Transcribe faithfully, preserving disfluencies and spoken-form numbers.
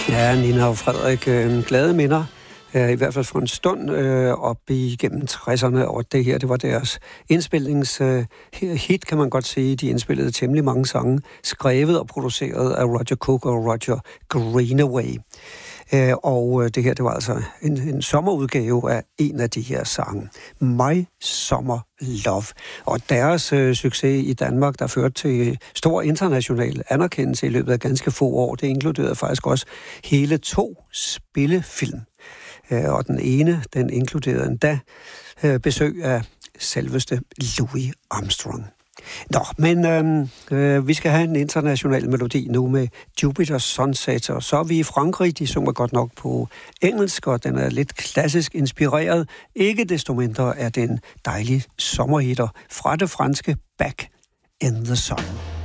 Ja, Nina og Frederik, øh, glade minder, øh, i hvert fald for en stund øh, op igennem tresserne, og det her, det var deres indspillings øh, hit, kan man godt sige. De indspillede temmelig mange sange, skrevet og produceret af Roger Cook og Roger Greenaway. Øh, og øh, det her, det var altså en, en sommerudgave af en af de her sange, My Summer Love. Og deres øh, succes i Danmark, der førte til stor international anerkendelse i løbet af ganske få år, det inkluderede faktisk også hele to spillefilm. Øh, og den ene, den inkluderede endda øh, besøg af selveste Louis Armstrong. Nå, men øh, øh, vi skal have en international melodi nu med Jupiter Sunset, og så er vi i Frankrig. De synger godt nok på engelsk, og den er lidt klassisk inspireret. Ikke desto mindre er det en dejlig sommerhitter fra det franske Back in the Sun.